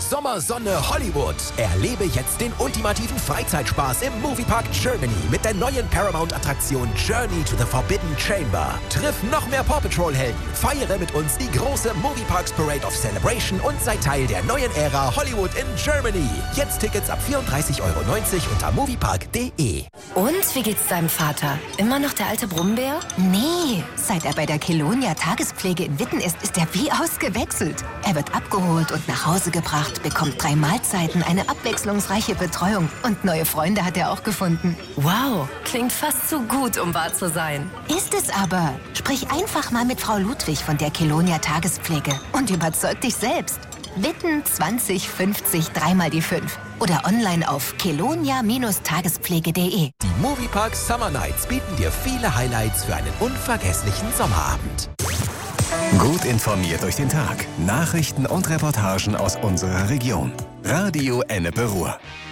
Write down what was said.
Sommersonne Hollywood. Erlebe jetzt den ultimativen Freizeitspaß im Moviepark Germany mit der neuen Paramount-Attraktion Journey to the Forbidden Chamber. Triff noch mehr Paw Patrol-Helden, feiere mit uns die große Movieparks Parade of Celebration und sei Teil der neuen Ära Hollywood in Germany. Jetzt Tickets ab 34,90 € unter moviepark.de. Und wie geht's deinem Vater? Immer noch der alte Brummbär? Nee, seit er bei der Kelonia Tagespflege in Witten ist er wie ausgewechselt. Er wird abgeholt und nach Hause gebracht, bekommt 3 Mahlzeiten, eine abwechslungsreiche Betreuung und neue Freunde hat er auch gefunden. Wow, klingt fast zu gut, um wahr zu sein. Ist es aber. Sprich einfach mal mit Frau Ludwig von der Kelonia Tagespflege und überzeug dich selbst. Witten 2050 3 die 5 oder online auf kelonia-tagespflege.de. Die Moviepark Summer Nights bieten dir viele Highlights für einen unvergesslichen Sommerabend. Gut informiert durch den Tag. Nachrichten und Reportagen aus unserer Region. Radio Ennepe Ruhr.